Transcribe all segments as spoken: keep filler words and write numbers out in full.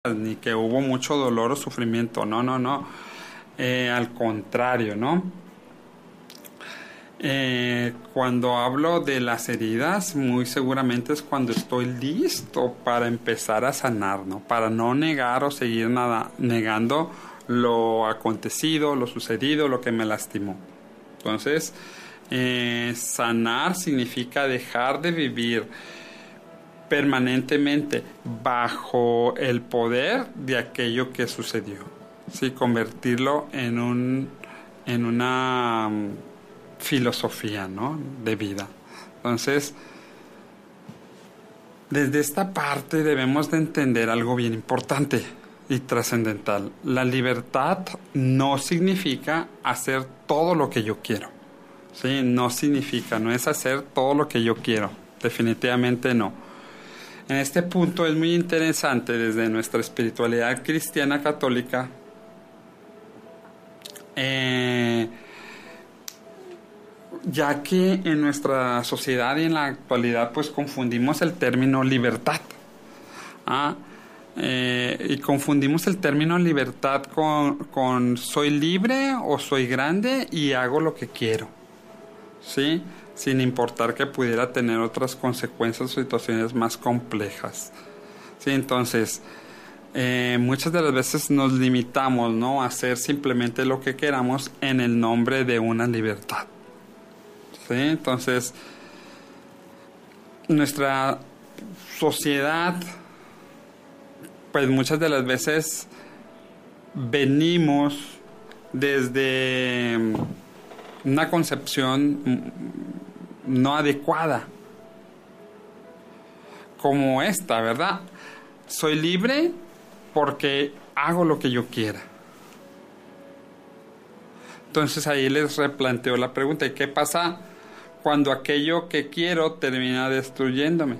ni que hubo mucho dolor o sufrimiento, no, no, no, eh, al contrario, ¿no? Eh, cuando hablo de las heridas, muy seguramente es cuando estoy listo para empezar a sanar, ¿no? Para no negar o seguir nada, negando lo acontecido, lo sucedido, lo que me lastimó. Entonces, eh, sanar significa dejar de vivir permanentemente bajo el poder de aquello que sucedió, ¿sí? Convertirlo en un en una um, filosofía, ¿no? de vida. Entonces, desde esta parte debemos de entender algo bien importante y trascendental. La libertad no significa hacer todo lo que yo quiero, ¿sí? No significa, no es hacer todo lo que yo quiero, definitivamente no. En este punto es muy interesante desde nuestra espiritualidad cristiana católica, eh, ya que en nuestra sociedad y en la actualidad pues confundimos el término libertad, ¿ah? eh, y confundimos el término libertad con, con soy libre o soy grande y hago lo que quiero, ¿sí? Sin importar que pudiera tener otras consecuencias o situaciones más complejas. Sí, entonces, eh, muchas de las veces nos limitamos, ¿no?, a hacer simplemente lo que queramos en el nombre de una libertad. Sí, entonces, nuestra sociedad, pues muchas de las veces venimos desde una concepción no adecuada, como esta, ¿verdad? Soy libre porque hago lo que yo quiera. Entonces ahí les replanteo la pregunta: ¿y qué pasa cuando aquello que quiero termina destruyéndome?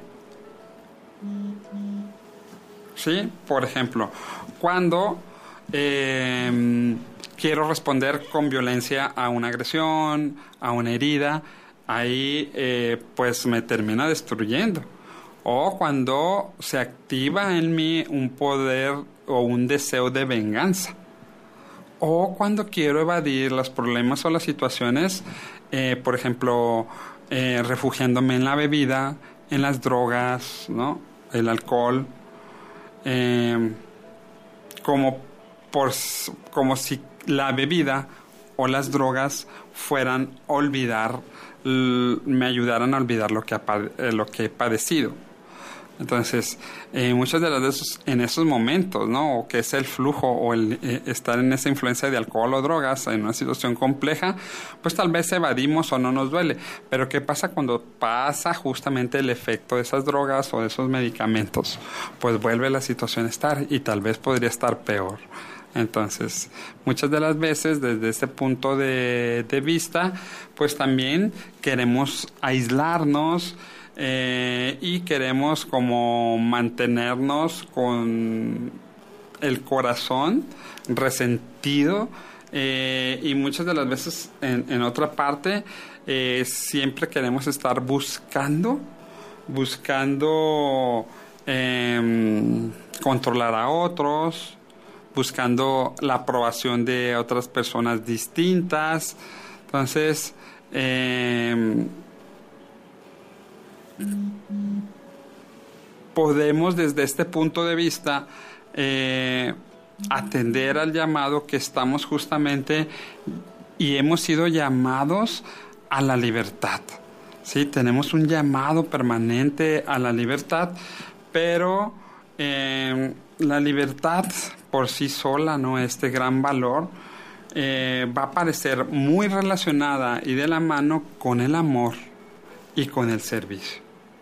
¿Sí? Por ejemplo, cuando eh, quiero responder con violencia a una agresión, a una herida, ahí eh, pues me termina destruyendo. O cuando se activa en mí un poder o un deseo de venganza. O cuando quiero evadir los problemas o las situaciones, eh, por ejemplo, eh, refugiándome en la bebida, en las drogas, ¿no?, el alcohol, eh, como, por, como si la bebida o las drogas fueran olvidar, me ayudaran a olvidar lo que, lo que he padecido. Entonces, eh, muchas de las veces en esos momentos, ¿no?, o que es el flujo o el eh, estar en esa influencia de alcohol o drogas en una situación compleja, pues tal vez evadimos o no nos duele. Pero ¿qué pasa cuando pasa justamente el efecto de esas drogas o de esos medicamentos? Pues vuelve la situación a estar y tal vez podría estar peor. Entonces, muchas de las veces desde ese punto de, de vista, pues también queremos aislarnos, Eh, y queremos como mantenernos con el corazón resentido, eh, y muchas de las veces en, en otra parte eh, siempre queremos estar buscando buscando eh, controlar a otros, buscando la aprobación de otras personas distintas. Entonces eh, podemos desde este punto de vista eh, atender al llamado que estamos justamente y hemos sido llamados a la libertad, ¿sí? Tenemos un llamado permanente a la libertad, pero eh, la libertad por sí sola, ¿no?, este gran valor eh, va a parecer muy relacionada y de la mano con el amor y con el servicio.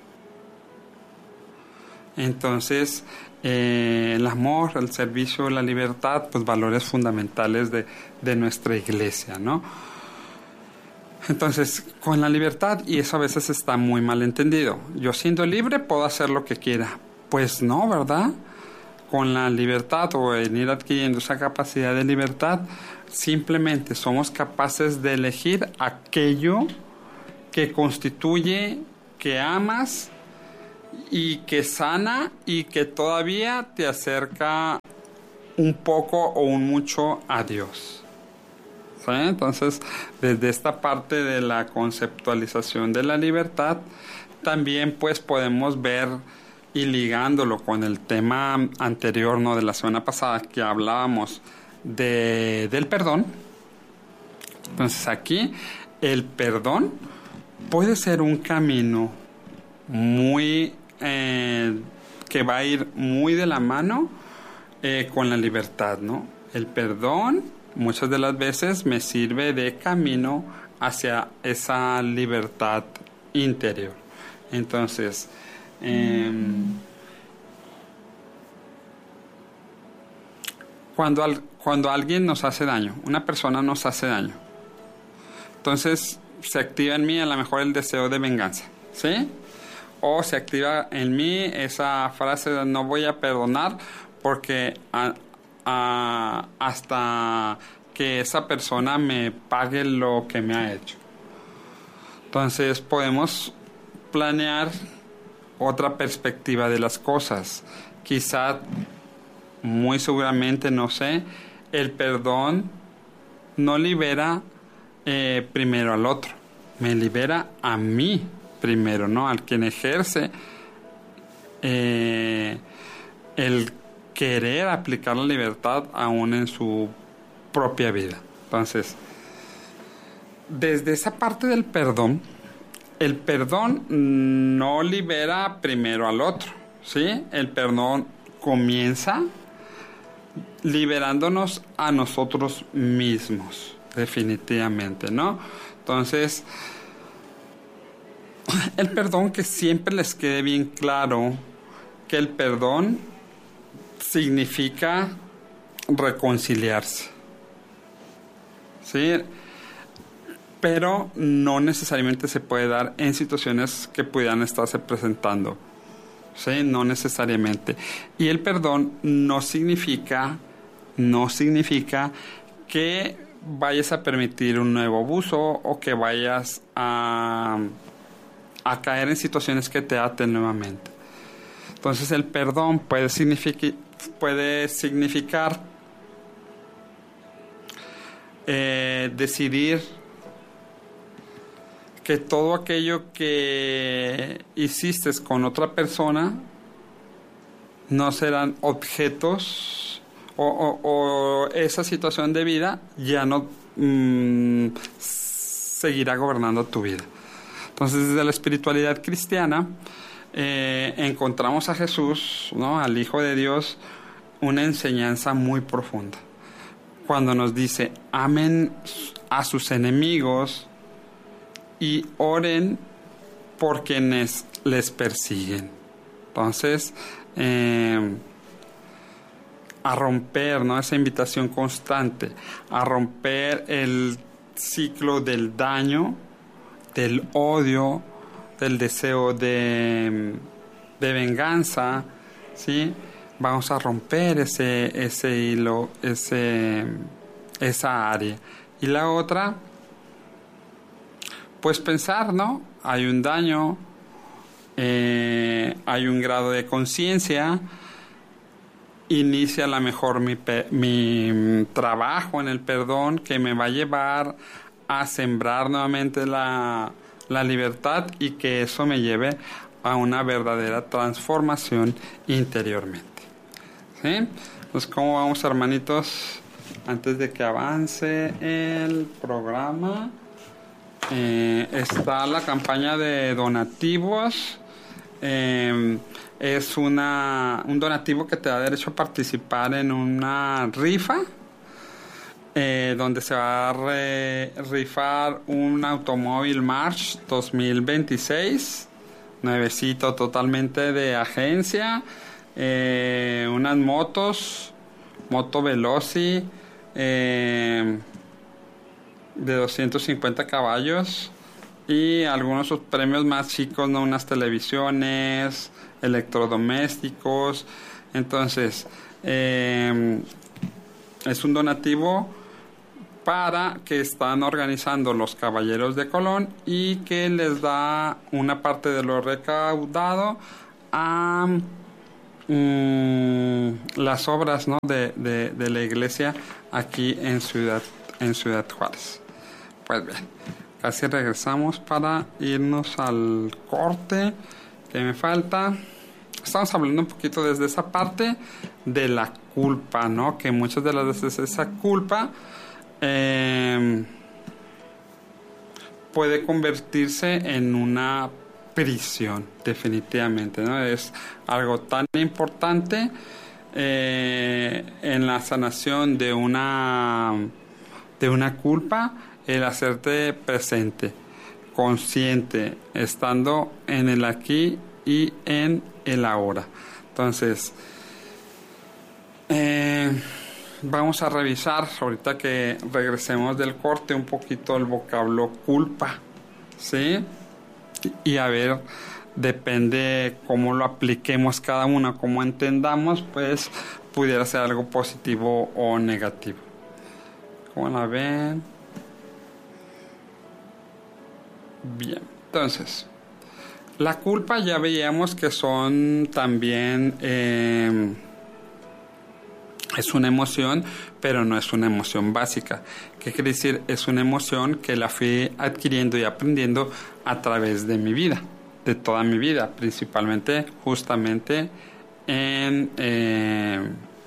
Entonces, eh, el amor, el servicio, la libertad, pues valores fundamentales de, de nuestra iglesia, ¿no? Entonces, con la libertad, y eso a veces está muy mal entendido, yo siendo libre puedo hacer lo que quiera. Pues no, ¿verdad? Con la libertad o en ir adquiriendo esa capacidad de libertad, simplemente somos capaces de elegir aquello que constituye que amas y que sana y que todavía te acerca un poco o un mucho a Dios. ¿Sí? Entonces, desde esta parte de la conceptualización de la libertad, también pues podemos ver, y ligándolo con el tema anterior, ¿no?, de la semana pasada, que hablábamos de, del perdón. Entonces aquí el perdón puede ser un camino muy eh, que va a ir muy de la mano eh, con la libertad, ¿no? El perdón muchas de las veces me sirve de camino hacia esa libertad interior. Entonces, eh, cuando, al, cuando alguien nos hace daño, una persona nos hace daño, entonces se activa en mí a lo mejor el deseo de venganza, ¿sí? O se activa en mí esa frase de no voy a perdonar porque a, a, hasta que esa persona me pague lo que me ha hecho. Entonces podemos planear otra perspectiva de las cosas. Quizá, muy seguramente, no sé, el perdón no libera eh, primero al otro, me libera a mí primero, ¿no? Al quien ejerce eh, el querer aplicar la libertad aún en su propia vida. Entonces, desde esa parte del perdón, el perdón no libera primero al otro, ¿sí? El perdón comienza liberándonos a nosotros mismos, definitivamente, ¿no? Entonces, el perdón, que siempre les quede bien claro que el perdón significa reconciliarse, ¿sí? Pero no necesariamente se puede dar en situaciones que pudieran estarse presentando, ¿sí? No necesariamente. Y el perdón no significa, no significa que vayas a permitir un nuevo abuso o que vayas a, a caer en situaciones que te aten nuevamente. Entonces el perdón puede significar, puede significar eh, decidir que todo aquello que hiciste con otra persona no serán objetos o, o, o esa situación de vida ya no mmm, seguirá gobernando tu vida. Entonces, desde la espiritualidad cristiana eh, encontramos a Jesús, ¿no?, al Hijo de Dios, una enseñanza muy profunda cuando nos dice: amen a sus enemigos y oren por quienes les persiguen. Entonces, eh, a romper, ¿no?, esa invitación constante, a romper el ciclo del daño, del odio, del deseo de, de venganza, ¿sí? Vamos a romper ese, ese hilo, ese, esa área. Y la otra, pues pensar, ¿no? Hay un daño, eh, hay un grado de conciencia, inicia a lo mejor mi, mi trabajo en el perdón que me va a llevar a sembrar nuevamente la, la libertad y que eso me lleve a una verdadera transformación interiormente. ¿Sí? Pues, ¿cómo vamos, hermanitos? Antes de que avance el programa, Eh, está la campaña de donativos. Eh, es una un donativo que te da derecho a participar en una rifa eh, donde se va a re, rifar un automóvil March dos mil veintiséis, nuevecito, totalmente de agencia, eh, unas motos, Moto Veloci, eh, de doscientos cincuenta caballos, y algunos de sus premios más chicos, ¿no?, unas televisiones, electrodomésticos. Entonces, eh, es un donativo para que están organizando los Caballeros de Colón y que les da una parte de lo recaudado a um, las obras, ¿no? de, de, de la iglesia aquí en Ciudad, en Ciudad Juárez. Pues bien, casi regresamos para irnos al corte que me falta. Estamos hablando un poquito desde esa parte de la culpa, ¿no? Que muchas de las veces esa culpa eh, puede convertirse en una prisión, definitivamente, ¿no? Es algo tan importante eh, en la sanación de una, de una culpa, el hacerte presente, consciente, estando en el aquí y en el ahora. Entonces, eh, vamos a revisar, ahorita que regresemos del corte, un poquito el vocablo culpa, ¿sí? Y a ver, depende cómo lo apliquemos cada una, cómo entendamos, pues pudiera ser algo positivo o negativo. ¿Cómo la ven? Bien, entonces, la culpa ya veíamos que son también, eh, es una emoción, pero no es una emoción básica. ¿Qué quiere decir? Es una emoción que la fui adquiriendo y aprendiendo a través de mi vida, de toda mi vida, principalmente justamente en eh,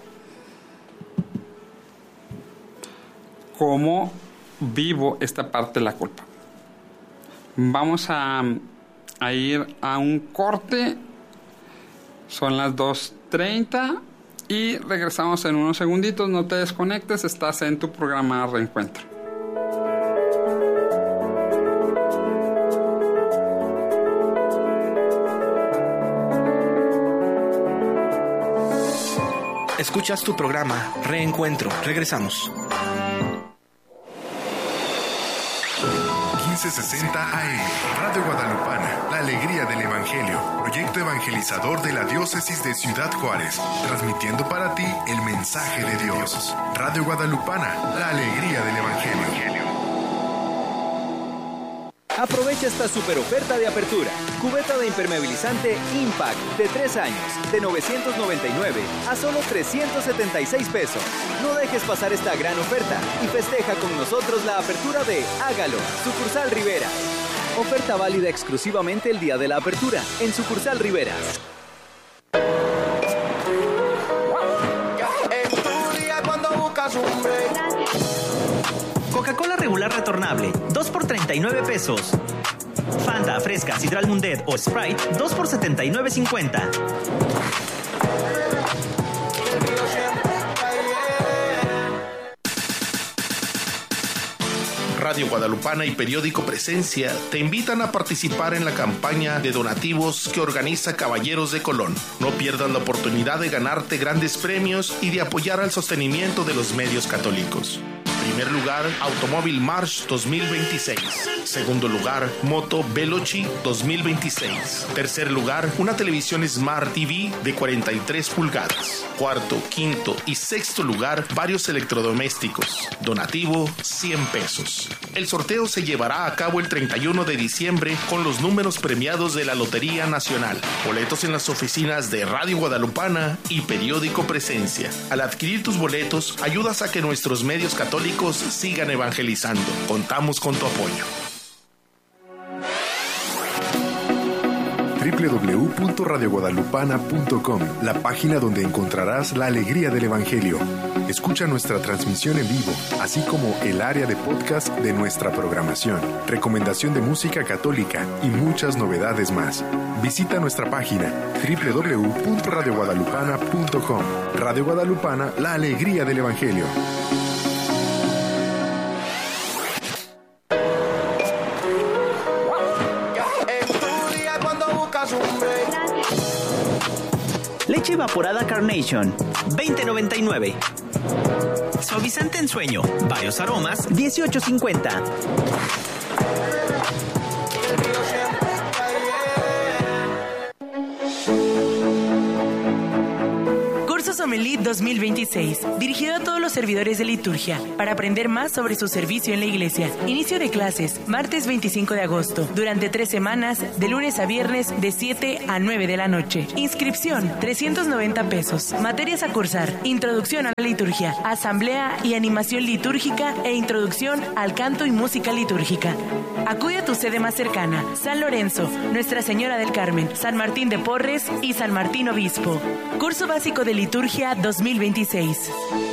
cómo vivo esta parte de la culpa. Vamos a, a ir a un corte. Son las dos treinta y regresamos en unos segunditos. No te desconectes, estás en tu programa Reencuentro. Escuchas tu programa Reencuentro. Regresamos. quince sesenta A M, Radio Guadalupana, la alegría del Evangelio, proyecto evangelizador de la diócesis de Ciudad Juárez, transmitiendo para ti el mensaje de Dios. Radio Guadalupana, la alegría del Evangelio. Aprovecha esta super oferta de apertura. Cubeta de impermeabilizante Impact de tres años, de novecientos noventa y nueve a solo trescientos setenta y seis pesos. No dejes pasar esta gran oferta y festeja con nosotros la apertura de Hágalo, Sucursal Riveras. Oferta válida exclusivamente el día de la apertura en Sucursal Riveras. Coca-Cola regular retornable, dos por treinta y nueve pesos. Fanta, Fresca, Sidral Mundet o Sprite, dos por setenta y nueve cincuenta. Radio Guadalupana y Periódico Presencia te invitan a participar en la campaña de donativos que organiza Caballeros de Colón. No pierdas la oportunidad de ganarte grandes premios y de apoyar al sostenimiento de los medios católicos. Primer lugar, Automóvil March dos mil veintiséis. Segundo lugar, Moto Veloci dos mil veintiséis. Tercer lugar, una televisión Smart T V de cuarenta y tres pulgadas. Cuarto, quinto y sexto lugar, varios electrodomésticos. Donativo, cien pesos. El sorteo se llevará a cabo el treinta y uno de diciembre con los números premiados de la Lotería Nacional. Boletos en las oficinas de Radio Guadalupana y Periódico Presencia. Al adquirir tus boletos, ayudas a que nuestros medios católicos sigan evangelizando. Contamos con tu apoyo. doble u doble u doble u punto radio guadalupana punto com, la página donde encontrarás la alegría del Evangelio. Escucha nuestra transmisión en vivo, así como el área de podcast de nuestra programación, recomendación de música católica y muchas novedades más. Visita nuestra página doble u doble u doble u punto radio guadalupana punto com. Radio Guadalupana, la alegría del Evangelio. Leche evaporada Carnation, veinte noventa y nueve. Suavizante en sueño, varios aromas, dieciocho cincuenta. Carmelí dos mil veintiséis, dirigido a todos los servidores de liturgia, para aprender más sobre su servicio en la iglesia. Inicio de clases, martes veinticinco de agosto, durante tres semanas, de lunes a viernes, de siete a nueve de la noche. Inscripción, trescientos noventa pesos. Materias a cursar, introducción a la liturgia, asamblea y animación litúrgica e introducción al canto y música litúrgica. Acude a tu sede más cercana, San Lorenzo, Nuestra Señora del Carmen, San Martín de Porres y San Martín Obispo. Curso básico de liturgia dos mil veintiséis.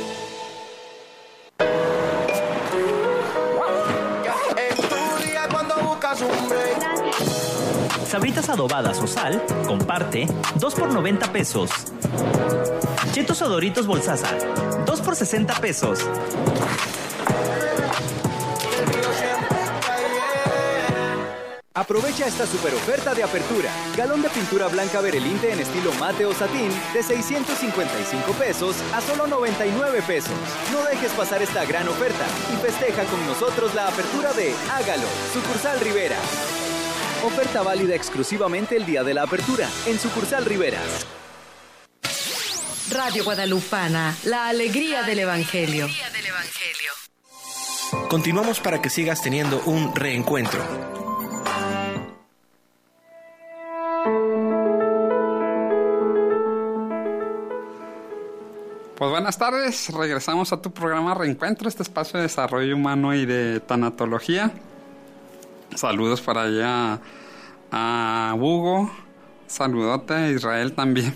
Sabritas adobadas o sal, comparte, dos por noventa pesos. Chetos o Doritos Bolsaza, dos por sesenta pesos. Aprovecha esta super oferta de apertura. Galón de pintura blanca Berelinte en estilo mate o satín de seiscientos cincuenta y cinco pesos a solo noventa y nueve pesos. No dejes pasar esta gran oferta y festeja con nosotros la apertura de Hágalo, sucursal Rivera. Oferta válida exclusivamente el día de la apertura en sucursal Rivera. Radio Guadalupana, la alegría del Evangelio. Continuamos para que sigas teniendo un reencuentro. Pues buenas tardes, regresamos a tu programa Reencuentro, este espacio de desarrollo humano y de tanatología. Saludos para allá a Hugo, saludote a Israel también,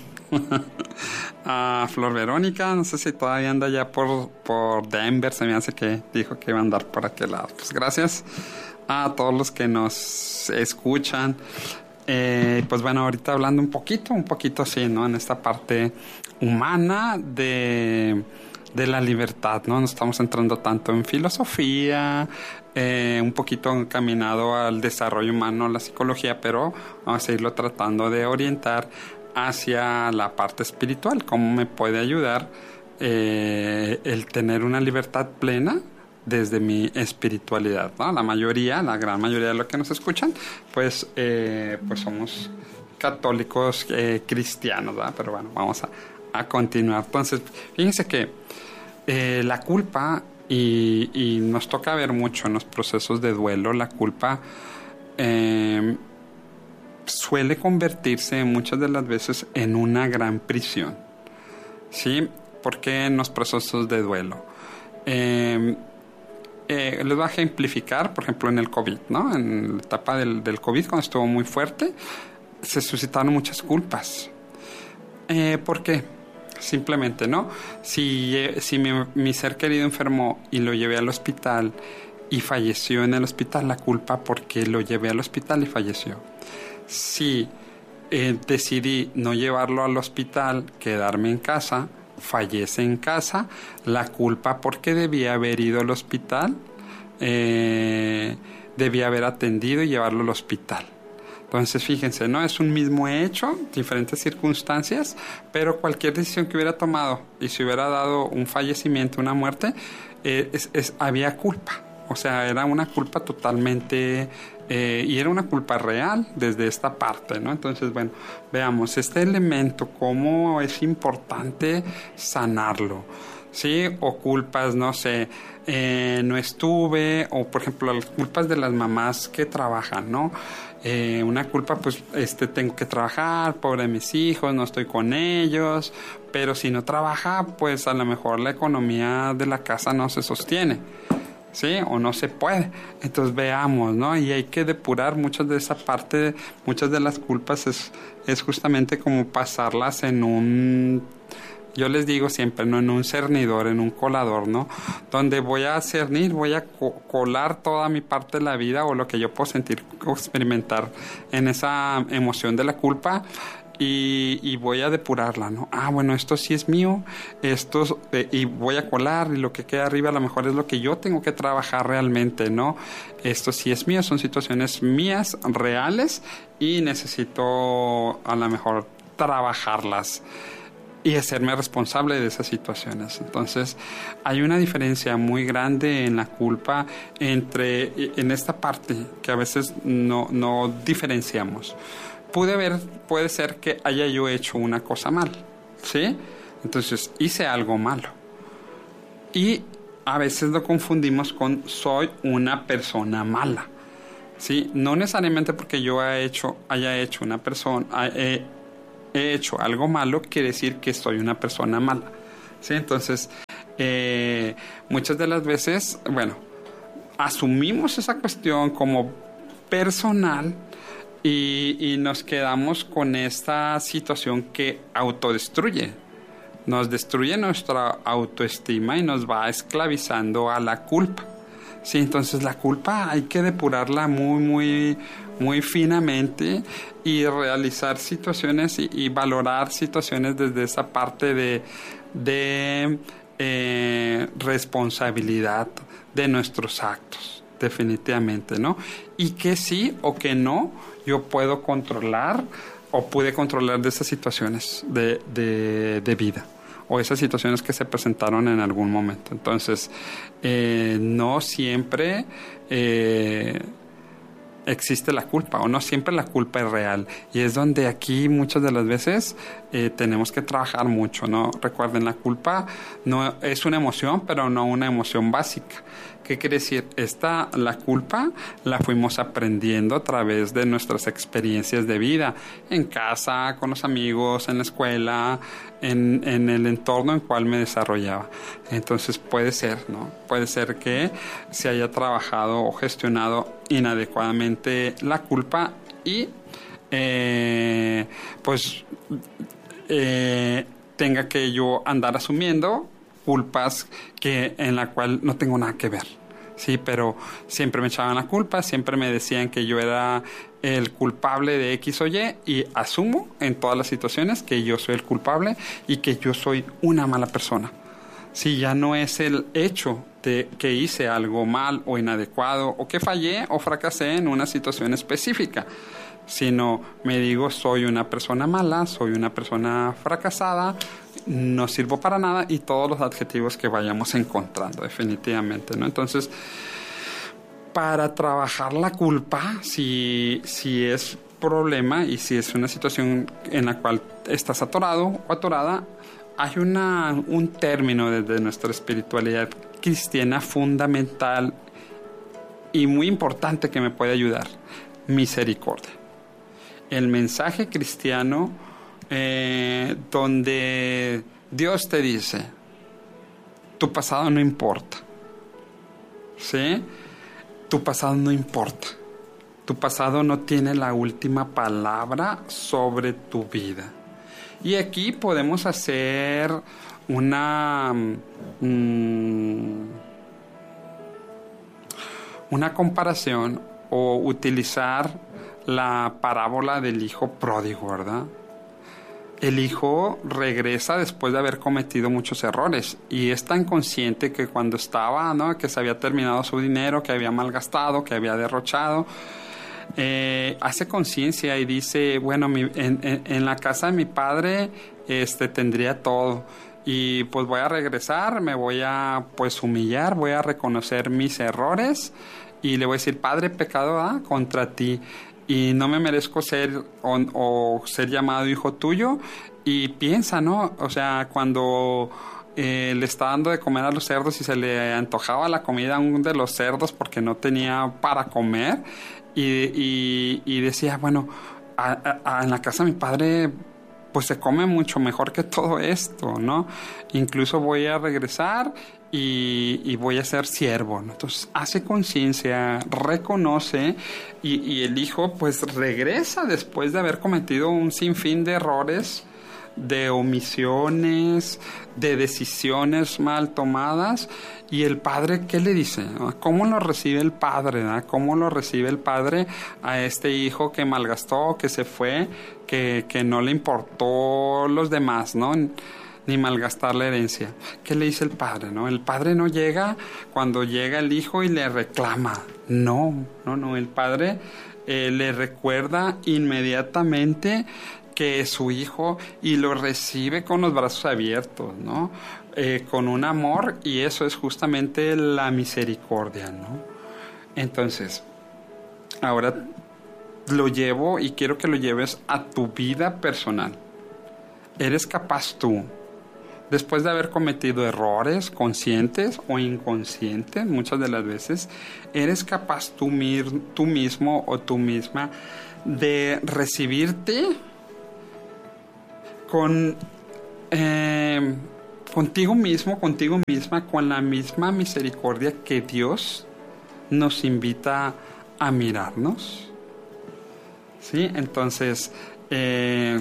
a Flor Verónica, no sé si todavía anda ya por, por Denver, se me hace que dijo que iba a andar por aquel lado. Pues gracias a todos los que nos escuchan. Eh, pues bueno, ahorita hablando un poquito, un poquito así, ¿no? En esta parte humana de, de la libertad, ¿no? No estamos entrando tanto en filosofía, eh, un poquito encaminado al desarrollo humano, la psicología, pero vamos a irlo tratando de orientar hacia la parte espiritual. ¿Cómo me puede ayudar eh, el tener una libertad plena desde mi espiritualidad, ¿no? La mayoría, la gran mayoría de los que nos escuchan, pues, eh, pues somos católicos eh, cristianos, ¿verdad? Pero bueno, vamos a, a continuar. Entonces, fíjense que eh, la culpa, y, y nos toca ver mucho en los procesos de duelo, la culpa eh, suele convertirse muchas de las veces en una gran prisión, ¿sí? ¿Por qué en los procesos de duelo? Eh, Eh, les voy a ejemplificar, por ejemplo, en el COVID, ¿no? En la etapa del, del COVID, cuando estuvo muy fuerte, se suscitaron muchas culpas. Eh, ¿Por qué? Simplemente, ¿no? Si, si mi, mi ser querido enfermó y lo llevé al hospital y falleció en el hospital, la culpa porque lo llevé al hospital y falleció. Si eh, decidí no llevarlo al hospital, quedarme en casa, fallece en casa, la culpa porque debía haber ido al hospital, eh, debía haber atendido y llevarlo al hospital. Entonces fíjense, ¿no? Es un mismo hecho, diferentes circunstancias, pero cualquier decisión que hubiera tomado y si hubiera dado un fallecimiento, una muerte, eh, es, es, había culpa. O sea, era una culpa totalmente, eh, y era una culpa real desde esta parte, ¿no? Entonces, bueno, veamos este elemento, cómo es importante sanarlo, ¿sí? O culpas, no sé, eh, no estuve, o por ejemplo, las culpas de las mamás que trabajan, ¿no? Eh, una culpa, pues, este, tengo que trabajar, pobre de mis hijos, no estoy con ellos, pero si no trabaja, pues a lo mejor la economía de la casa no se sostiene, ¿sí? O no se puede. Entonces veamos, ¿no? Y hay que depurar muchas de esa parte, muchas de las culpas es, es justamente como pasarlas en un, yo les digo siempre, ¿no? En un cernidor, en un colador, ¿no? Donde voy a cernir, voy a co- colar toda mi parte de la vida o lo que yo puedo sentir o experimentar en esa emoción de la culpa. Y, y voy a depurarla, ¿no? Ah, bueno, esto sí es mío, esto, eh, y voy a colar, y lo que queda arriba a lo mejor es lo que yo tengo que trabajar realmente, ¿no? Esto sí es mío, son situaciones mías, reales, y necesito a lo mejor trabajarlas y hacerme responsable de esas situaciones. Entonces, hay una diferencia muy grande en la culpa entre, en esta parte, que a veces no, no diferenciamos. Pude ver, puede ser que haya yo hecho una cosa mal, ¿sí? Entonces, hice algo malo. Y a veces lo confundimos con soy una persona mala. ¿Sí? No necesariamente porque yo haya hecho, haya hecho una persona, he, he hecho algo malo, quiere decir que soy una persona mala. ¿Sí? Entonces, eh, muchas de las veces, bueno, asumimos esa cuestión como personal y, y nos quedamos con esta situación que autodestruye. Nos destruye nuestra autoestima y nos va esclavizando a la culpa. Sí, entonces la culpa hay que depurarla muy, muy, muy finamente y realizar situaciones y, y valorar situaciones desde esa parte de, de eh, responsabilidad de nuestros actos, definitivamente, ¿no? Y que sí o que no yo puedo controlar o pude controlar de esas situaciones de, de, de vida, o esas situaciones que se presentaron en algún momento. Entonces, eh, no siempre eh, existe la culpa, o no siempre la culpa es real. Y es donde aquí muchas de las veces eh, tenemos que trabajar mucho, ¿no? Recuerden, la culpa no es una emoción, pero no una emoción básica. ¿Qué quiere decir? Esta, la culpa la fuimos aprendiendo a través de nuestras experiencias de vida, en casa, con los amigos, en la escuela, en, en el entorno en cual me desarrollaba. Entonces puede ser, ¿no? Puede ser que se haya trabajado o gestionado inadecuadamente la culpa y eh, pues eh, tenga que yo andar asumiendo culpas que en la cual no tengo nada que ver. Sí, pero siempre me echaban la culpa, siempre me decían que yo era el culpable de X o Y, y asumo en todas las situaciones que yo soy el culpable y que yo soy una mala persona. Sí, ya no es el hecho de que hice algo mal o inadecuado o que fallé o fracasé en una situación específica, sino me digo soy una persona mala, soy una persona fracasada, no sirvo para nada, y todos los adjetivos que vayamos encontrando, definitivamente, ¿no? Entonces, para trabajar la culpa, si, si es problema y si es una situación en la cual estás atorado o atorada, hay una, un término desde nuestra espiritualidad cristiana fundamental y muy importante que me puede ayudar: misericordia. El mensaje cristiano eh, donde Dios te dice, tu pasado no importa, ¿sí? Tu pasado no importa. Tu pasado no tiene la última palabra sobre tu vida. Y aquí podemos hacer una mmm, una comparación o utilizar la parábola del hijo pródigo, ¿verdad? El hijo regresa después de haber cometido muchos errores y es tan consciente que cuando estaba, ¿no?, que se había terminado su dinero, que había malgastado, que había derrochado, eh, hace conciencia y dice, bueno, mi, en, en, en la casa de mi padre este, tendría todo, y pues voy a regresar, me voy a pues humillar, voy a reconocer mis errores y le voy a decir, Padre, pecado ¿ah? contra ti, y no me merezco ser o, o ser llamado hijo tuyo. Y piensa, ¿no? O sea, cuando eh, le está dando de comer a los cerdos y se le antojaba la comida a uno de los cerdos porque no tenía para comer, y, y, y decía, bueno, a, a, a, en la casa de mi padre pues se come mucho mejor que todo esto, ¿no? Incluso voy a regresar y, y voy a ser siervo, ¿no? Entonces hace conciencia, reconoce, y, y el hijo pues regresa después de haber cometido un sinfín de errores, de omisiones, de decisiones mal tomadas. Y el padre, ¿qué le dice? ¿Cómo lo recibe el padre? ¿no? ¿Cómo lo recibe el padre a este hijo que malgastó, que se fue, que, que no le importó los demás, ¿no? Ni malgastar la herencia? ¿Qué le dice el padre? ¿no? El padre no llega cuando llega el hijo y le reclama. No, no, no. El padre eh, le recuerda inmediatamente que es su hijo y lo recibe con los brazos abiertos, ¿no? Eh, con un amor, y eso es justamente la misericordia, ¿no? Entonces, ahora lo llevo y quiero que lo lleves a tu vida personal. ¿Eres capaz tú después de haber cometido errores conscientes o inconscientes, muchas de las veces, eres capaz tú, mir- tú mismo o tú misma de recibirte con eh, contigo mismo, contigo misma, con la misma misericordia que Dios nos invita a mirarnos. ¿Sí? Entonces, eh,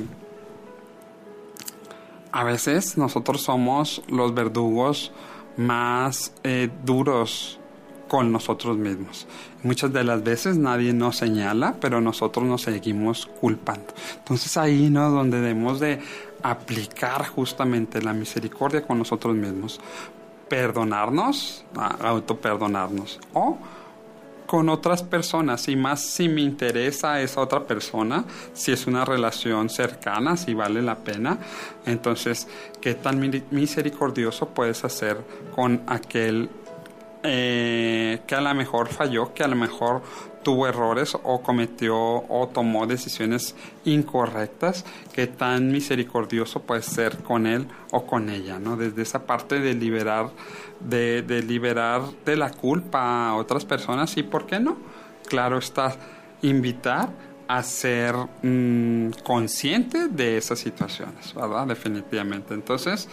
a veces nosotros somos los verdugos más eh, duros con nosotros mismos. Muchas de las veces nadie nos señala, pero nosotros nos seguimos culpando. Entonces ahí, ¿no?, donde debemos de aplicar justamente la misericordia con nosotros mismos, perdonarnos, autoperdonarnos, o con otras personas, y más si me interesa esa otra persona, si es una relación cercana, si vale la pena. Entonces, ¿qué tan misericordioso puedes hacer con aquel eh, que a lo mejor falló, que a lo mejor tuvo errores o cometió o tomó decisiones incorrectas? ¿Qué tan misericordioso puedes ser con él o con ella, ¿no? Desde esa parte de liberar de, de liberar de la culpa a otras personas, y ¿por qué no? Claro está, invitar a ser mmm, consciente de esas situaciones, ¿verdad? Definitivamente. Entonces,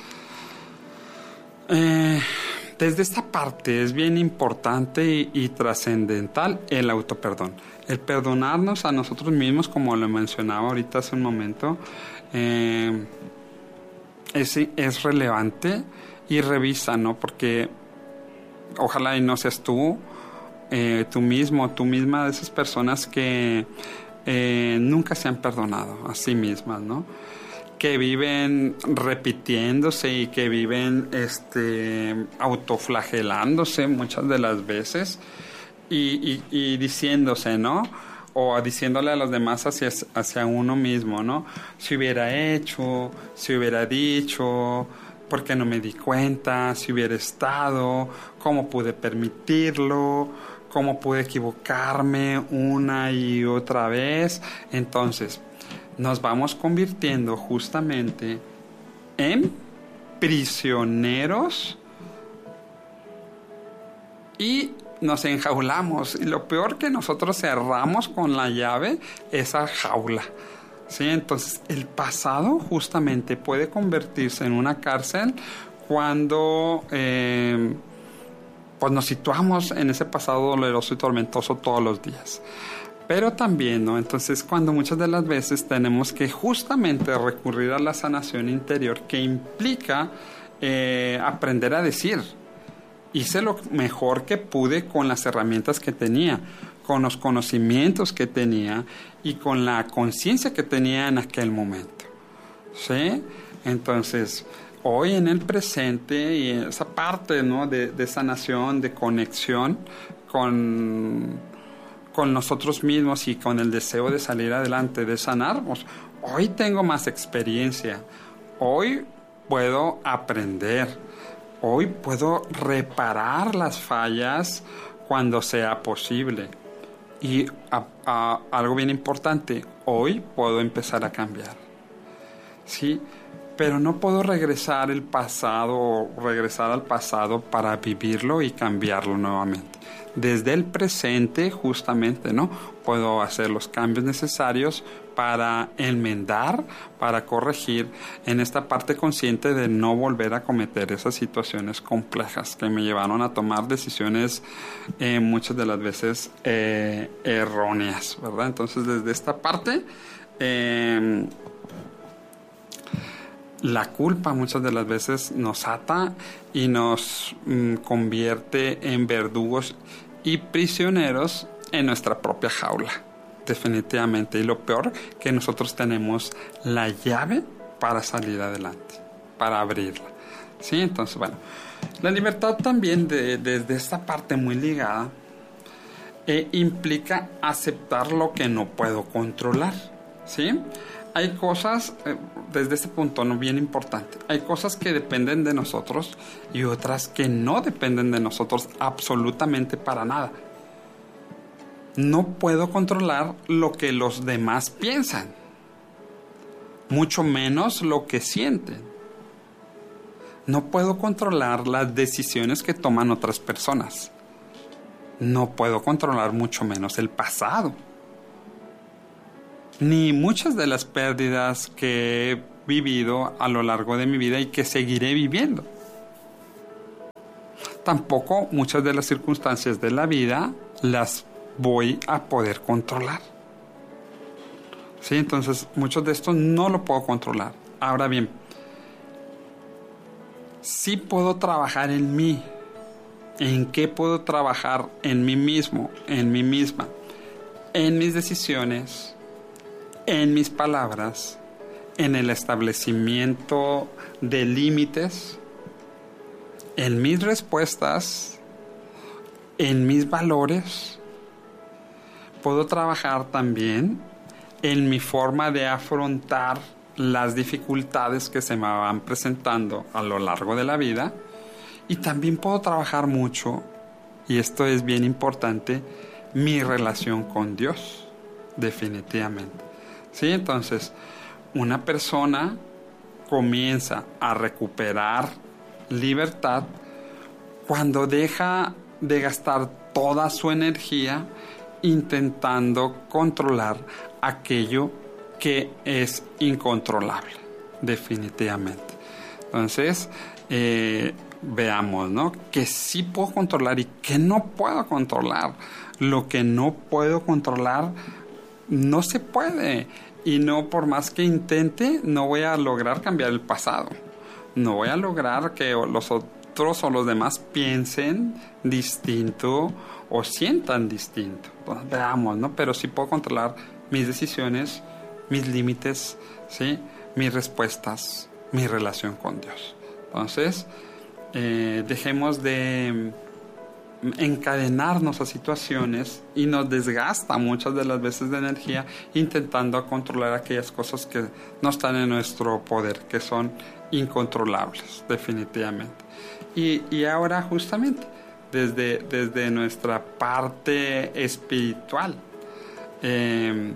eh, desde esta parte es bien importante y, y trascendental el autoperdón. El perdonarnos a nosotros mismos, como lo mencionaba ahorita hace un momento, eh, es, es relevante. Y revisa, ¿no? Porque ojalá y no seas tú, eh, tú mismo, tú misma, de esas personas que eh, nunca se han perdonado a sí mismas, ¿no? Que viven repitiéndose y que viven este, autoflagelándose muchas de las veces y, y, y diciéndose, ¿no? O diciéndole a los demás hacia, hacia uno mismo, ¿no? Si hubiera hecho, si hubiera dicho, ¿por qué no me di cuenta? Si hubiera estado, ¿cómo pude permitirlo? ¿Cómo pude equivocarme una y otra vez? Entonces, nos vamos convirtiendo justamente en prisioneros y nos enjaulamos. Y lo peor, que nosotros cerramos con la llave esa jaula. Sí, entonces el pasado justamente puede convertirse en una cárcel cuando eh, pues nos situamos en ese pasado doloroso y tormentoso todos los días. Pero también, ¿no? Entonces, cuando muchas de las veces tenemos que justamente recurrir a la sanación interior, que implica eh, aprender a decir: hice lo mejor que pude con las herramientas que tenía, con los conocimientos que tenía y con la conciencia que tenía en aquel momento, ¿sí? Entonces, hoy en el presente, y esa parte, ¿no?, de, de sanación, de conexión con, con nosotros mismos y con el deseo de salir adelante, de sanarnos, hoy tengo más experiencia, hoy puedo aprender, hoy puedo reparar las fallas cuando sea posible. Y a, a, algo bien importante, hoy puedo empezar a cambiar, ¿sí? Pero no puedo regresar el pasado, regresar al pasado para vivirlo y cambiarlo nuevamente. Desde el presente, justamente, ¿no?, puedo hacer los cambios necesarios para enmendar, para corregir, en esta parte consciente de no volver a cometer esas situaciones complejas que me llevaron a tomar decisiones eh, muchas de las veces eh, erróneas, ¿verdad? Entonces, desde esta parte, eh, la culpa muchas de las veces nos ata y nos mm, convierte en verdugos y prisioneros en nuestra propia jaula, definitivamente. Y lo peor, que nosotros tenemos la llave para salir adelante, para abrirla, ¿sí? Entonces, bueno, la libertad también, de, desde esta parte muy ligada, eh, implica aceptar lo que no puedo controlar, ¿sí? Hay cosas, eh, desde este punto, no, bien importante, hay cosas que dependen de nosotros y otras que no dependen de nosotros absolutamente para nada. No puedo controlar lo que los demás piensan, mucho menos lo que sienten. No puedo controlar las decisiones que toman otras personas. No puedo controlar mucho menos el pasado. Ni muchas de las pérdidas que he vivido a lo largo de mi vida y que seguiré viviendo. Tampoco muchas de las circunstancias de la vida las voy a poder controlar. ¿Sí? Entonces, muchos de estos no lo puedo controlar. Ahora bien, sí puedo trabajar en mí. ¿En qué puedo trabajar? En mí mismo, en mí misma, en mis decisiones, en mis palabras, en el establecimiento de límites, en mis respuestas, en mis valores. Puedo trabajar también en mi forma de afrontar las dificultades que se me van presentando a lo largo de la vida. Y también puedo trabajar mucho, y esto es bien importante, mi relación con Dios, definitivamente. ¿Sí? Entonces, una persona comienza a recuperar libertad cuando deja de gastar toda su energía intentando controlar aquello que es incontrolable, definitivamente. Entonces, eh, veamos, ¿no? Que sí puedo controlar y que no puedo controlar. Lo que no puedo controlar no se puede, y no, por más que intente, no voy a lograr cambiar el pasado. No voy a lograr que los otros o los demás piensen distinto o sientan distinto. Entonces, veamos, ¿no? Pero sí puedo controlar mis decisiones, mis límites, ¿sí? Mis respuestas, mi relación con Dios. Entonces, eh, dejemos de encadenarnos a situaciones, y nos desgasta muchas de las veces de energía intentando controlar aquellas cosas que no están en nuestro poder, que son incontrolables, definitivamente. Y, y ahora, justamente, desde, desde nuestra parte espiritual, eh,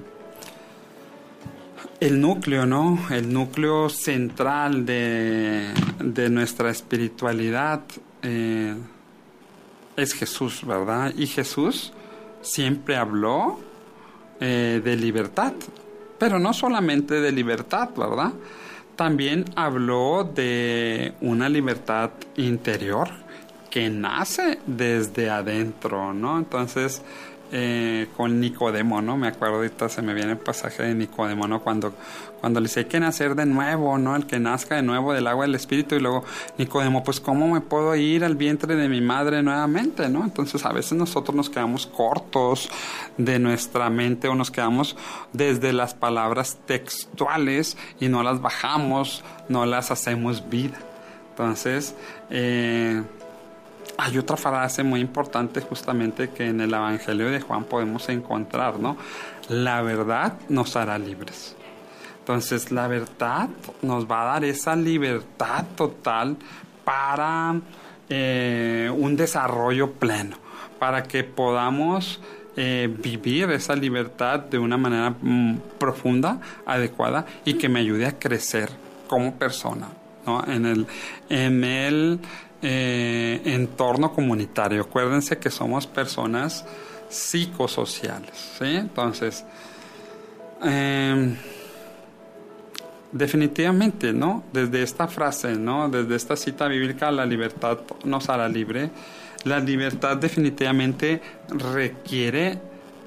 el núcleo, ¿no? El núcleo central de, de nuestra espiritualidad eh, es Jesús, ¿verdad? Y Jesús siempre habló eh, de libertad, pero no solamente de libertad, ¿verdad? También habló de una libertad interior que nace desde adentro, ¿no? Entonces, eh, con Nicodemo, ¿no? Me acuerdo ahorita, se me viene el pasaje de Nicodemo, ¿no? Cuando, cuando le dice, hay que nacer de nuevo, ¿no? El que nazca de nuevo del agua del Espíritu. Y luego Nicodemo, pues, ¿cómo me puedo ir al vientre de mi madre nuevamente, ¿no? Entonces, a veces nosotros nos quedamos cortos de nuestra mente, o nos quedamos desde las palabras textuales y no las bajamos, no las hacemos vida. Entonces, eh... hay otra frase muy importante justamente que en el Evangelio de Juan podemos encontrar, ¿no? La verdad nos hará libres. Entonces, la verdad nos va a dar esa libertad total para eh, un desarrollo pleno, para que podamos eh, vivir esa libertad de una manera mm, profunda, adecuada, y que me ayude a crecer como persona, ¿no? En el... En el Eh, entorno comunitario. Acuérdense que somos personas psicosociales, ¿sí? Entonces, eh, definitivamente, ¿no? Desde esta frase, ¿no? Desde esta cita bíblica, la libertad nos hará libre. La libertad definitivamente requiere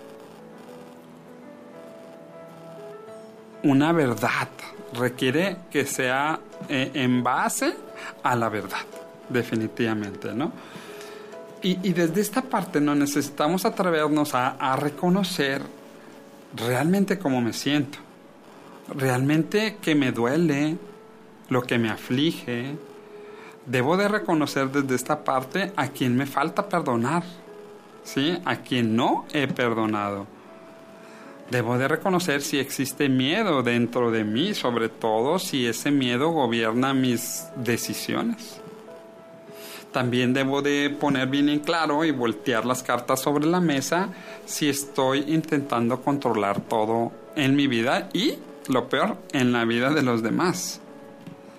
una verdad, requiere que sea eh, en base a la verdad. Definitivamente, ¿no? Y, y desde esta parte, ¿no? Necesitamos atrevernos a, a reconocer realmente cómo me siento, realmente que me duele, lo que me aflige. Debo de reconocer desde esta parte a quien me falta perdonar, ¿sí? A quien no he perdonado. Debo de reconocer si existe miedo dentro de mí, sobre todo si ese miedo gobierna mis decisiones. También debo de poner bien en claro y voltear las cartas sobre la mesa si estoy intentando controlar todo en mi vida y, lo peor, en la vida de los demás.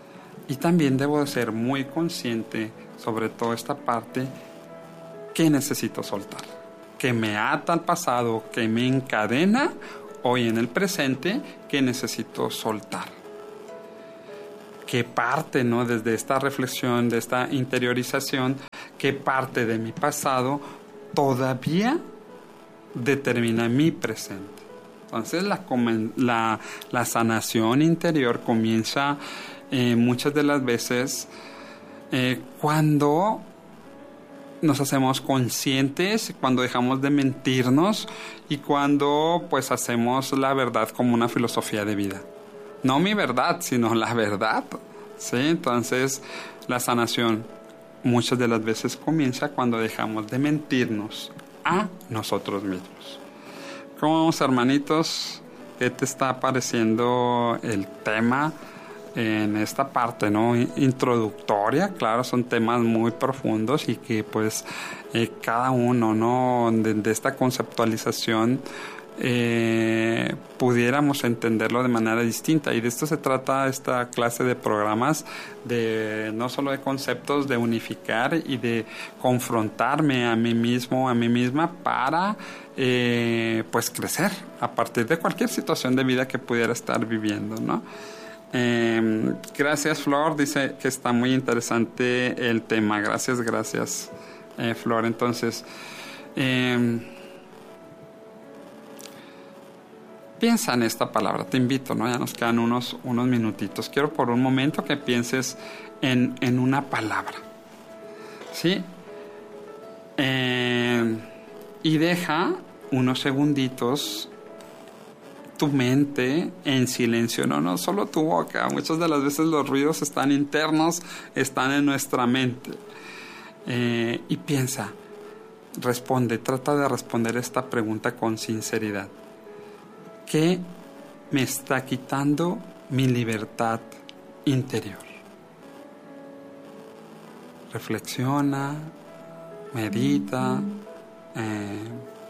Y también debo ser muy consciente, sobre todo esta parte, que necesito soltar, que me ata al pasado, que me encadena hoy en el presente, que necesito soltar. Que parte, ¿no?, desde esta reflexión, de esta interiorización, que parte de mi pasado todavía determina mi presente. Entonces la, la, la sanación interior comienza eh, muchas de las veces eh, cuando nos hacemos conscientes, cuando dejamos de mentirnos y cuando pues hacemos la verdad como una filosofía de vida. No mi verdad, sino la verdad. ¿Sí? Entonces la sanación muchas de las veces comienza cuando dejamos de mentirnos a nosotros mismos. ¿Cómo vamos, hermanitos? ¿Qué te está pareciendo el tema en esta parte, ¿no?, introductoria? Claro, son temas muy profundos y que pues eh, cada uno, ¿no?, de, de esta conceptualización eh, pudiéramos entenderlo de manera distinta, y de esto se trata esta clase de programas, de no solo de conceptos, de unificar y de confrontarme a mí mismo, a mí misma para eh, pues crecer a partir de cualquier situación de vida que pudiera estar viviendo, ¿no? Eh, gracias, Flor, dice que está muy interesante el tema. Gracias, gracias, eh, Flor. Entonces, eh, piensa en esta palabra, te invito, ¿no? Ya nos quedan unos, unos minutitos. Quiero por un momento que pienses en, en una palabra, ¿sí? Eh, y deja unos segunditos tu mente en silencio, no, no solo tu boca. Muchas de las veces los ruidos están internos, están en nuestra mente. Eh, y piensa, responde, trata de responder esta pregunta con sinceridad. ¿Qué me está quitando mi libertad interior? Reflexiona, medita, eh,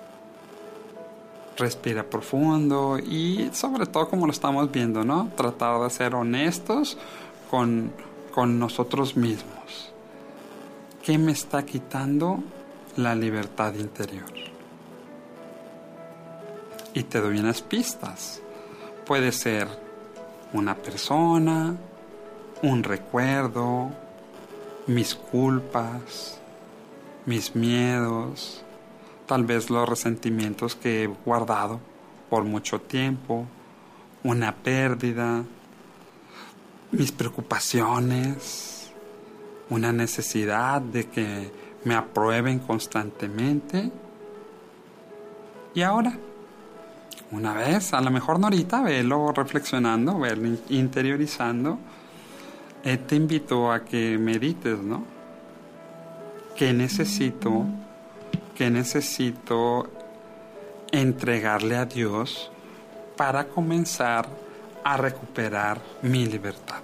respira profundo y sobre todo, como lo estamos viendo, ¿no?, tratar de ser honestos con, con nosotros mismos. ¿Qué me está quitando la libertad interior? Y te doy unas pistas. Puede ser una persona, un recuerdo, mis culpas, mis miedos, tal vez los resentimientos que he guardado por mucho tiempo, una pérdida, mis preocupaciones, una necesidad de que me aprueben constantemente. Y ahora, una vez, a lo mejor no ahorita, velo reflexionando, velo interiorizando, eh, te invito a que medites, ¿no? ¿Qué necesito? ¿Qué necesito entregarle a Dios para comenzar a recuperar mi libertad?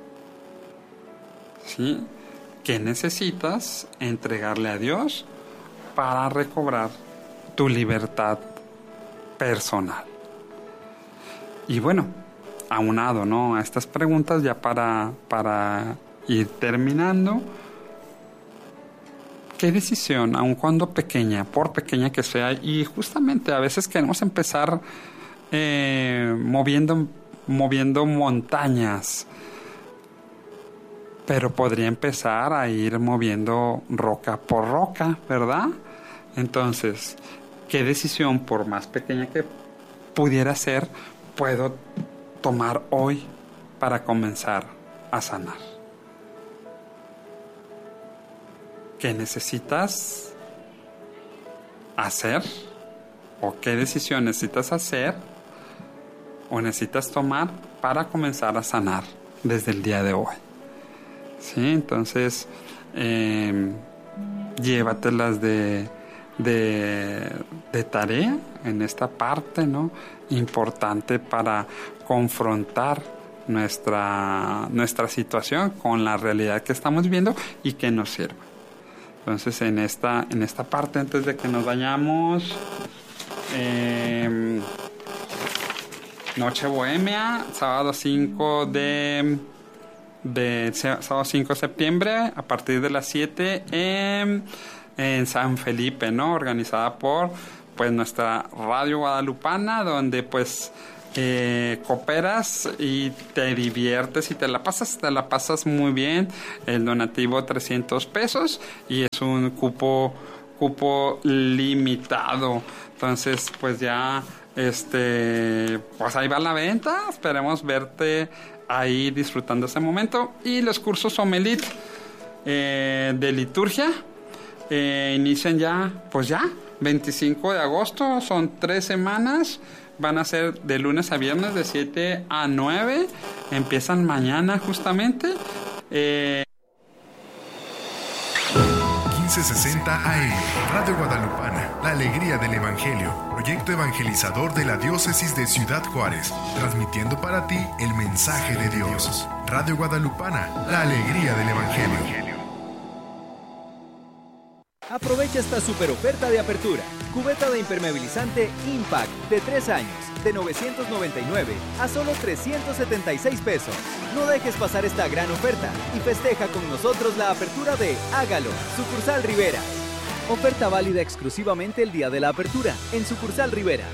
¿Sí? ¿Qué necesitas entregarle a Dios para recobrar tu libertad personal? Y bueno, aunado, ¿no?, a estas preguntas, ya para, para ir terminando, ¿qué decisión, aun cuando pequeña, por pequeña que sea, y justamente a veces queremos empezar eh, moviendo, moviendo montañas, pero podría empezar a ir moviendo roca por roca, ¿verdad? Entonces, ¿qué decisión, por más pequeña que pudiera ser, puedo tomar hoy para comenzar a sanar? ¿Qué necesitas hacer? ¿O qué decisión necesitas hacer o necesitas tomar para comenzar a sanar desde el día de hoy? ¿Sí? Entonces, eh, llévatelas de, de, de tarea en esta parte, ¿no?, importante para confrontar nuestra, nuestra situación con la realidad que estamos viviendo y que nos sirva. Entonces, en esta, en esta parte, antes de que nos vayamos, eh, Noche Bohemia, sábado cinco de de sábado cinco de septiembre a partir de las siete en, en San Felipe, ¿no? Organizada por pues nuestra Radio Guadalupana, donde pues eh, cooperas y te diviertes y te la pasas, te la pasas muy bien. El donativo trescientos pesos y es un cupo cupo limitado. Entonces, pues ya este pues ahí va la venta. Esperemos verte ahí disfrutando ese momento. Y los cursos Somelit eh, de liturgia eh, inician ya, pues ya, veinticinco de agosto, son tres semanas, van a ser de lunes a viernes de siete a nueve, empiezan mañana justamente. Eh... quince sesenta A M, Radio Guadalupana, la alegría del Evangelio, proyecto evangelizador de la diócesis de Ciudad Juárez, transmitiendo para ti el mensaje de Dios. Radio Guadalupana, la alegría del Evangelio. Aprovecha esta super oferta de apertura. Cubeta de impermeabilizante Impact de tres años, de novecientos noventa y nueve a solo trescientos setenta y seis pesos. No dejes pasar esta gran oferta y festeja con nosotros la apertura de Hágalo, Sucursal Riveras. Oferta válida exclusivamente el día de la apertura en Sucursal Riveras.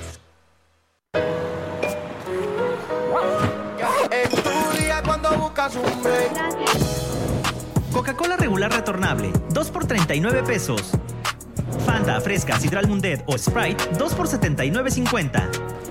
Estudia cuando buscas un break. Coca-Cola regular retornable, dos por treinta y nueve pesos. Fanta, Fresca, Sidral Mundet o Sprite, dos por setenta y nueve cincuenta.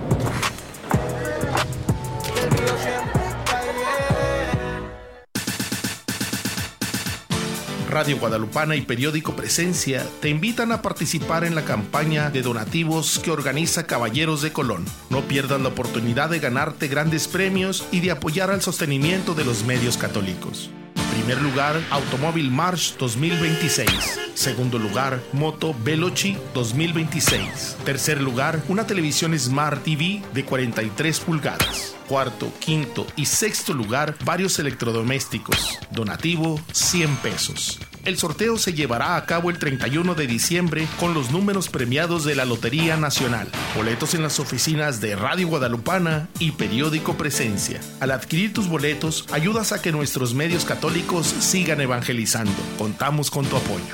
Radio Guadalupana y Periódico Presencia te invitan a participar en la campaña de donativos que organiza Caballeros de Colón. No pierdas la oportunidad de ganarte grandes premios y de apoyar al sostenimiento de los medios católicos. Primer lugar, Automóvil March dos mil veintiséis. Segundo lugar, Moto Veloci dos mil veintiséis. Tercer lugar, una televisión Smart T V de cuarenta y tres pulgadas. Cuarto, quinto y sexto lugar, varios electrodomésticos. Donativo, cien pesos. El sorteo se llevará a cabo el treinta y uno de diciembre con los números premiados de la Lotería Nacional. Boletos en las oficinas de Radio Guadalupana y Periódico Presencia. Al adquirir tus boletos, ayudas a que nuestros medios católicos sigan evangelizando. Contamos con tu apoyo.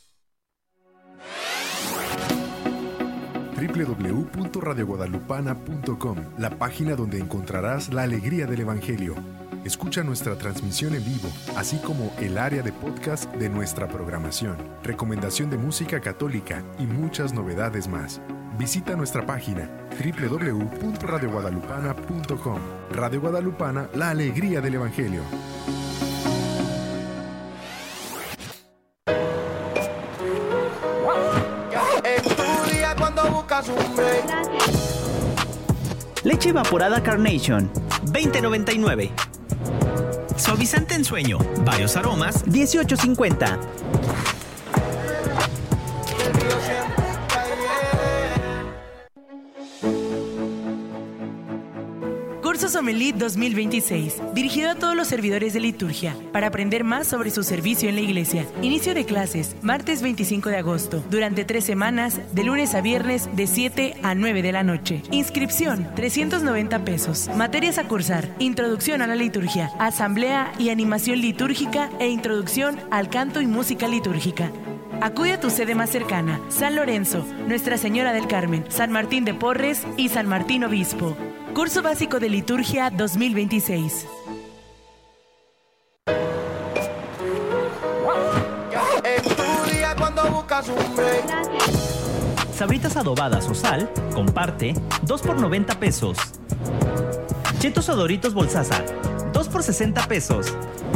doble u doble u doble u punto radio guadalupana punto com, la página donde encontrarás la alegría del Evangelio. Escucha nuestra transmisión en vivo, así como el área de podcast de nuestra programación, recomendación de música católica y muchas novedades más. Visita nuestra página doble u doble u doble u punto radio guadalupana punto com. Radio Guadalupana, la alegría del Evangelio. Leche evaporada Carnation, veinte noventa y nueve. Suavizante en sueño, varios aromas, dieciocho cincuenta. Curso Somelit dos mil veintiséis, dirigido a todos los servidores de liturgia, para aprender más sobre su servicio en la iglesia. Inicio de clases, martes veinticinco de agosto, durante tres semanas, de lunes a viernes, de siete a nueve de la noche. Inscripción, trescientos noventa pesos. Materias a cursar, introducción a la liturgia, asamblea y animación litúrgica e introducción al canto y música litúrgica. Acude a tu sede más cercana, San Lorenzo, Nuestra Señora del Carmen, San Martín de Porres y San Martín Obispo. Curso básico de liturgia dos mil veintiséis. Estudia cuando buscas un break. Sabritas adobadas o sal, comparte, dos por noventa pesos. Chetos o Doritos Bolsasa, dos por sesenta pesos.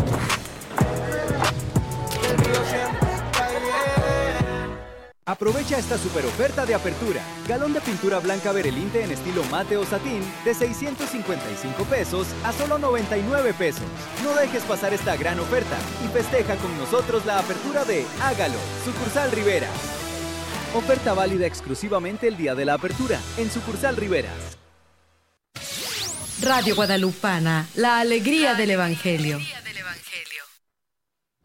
Aprovecha esta super oferta de apertura. Galón de pintura blanca Berelinte en estilo mate o satín de seiscientos cincuenta y cinco pesos a solo noventa y nueve pesos. No dejes pasar esta gran oferta y festeja con nosotros la apertura de Hágalo, Sucursal Riveras. Oferta válida exclusivamente el día de la apertura en Sucursal Riveras. Radio Guadalupana, la alegría del Evangelio.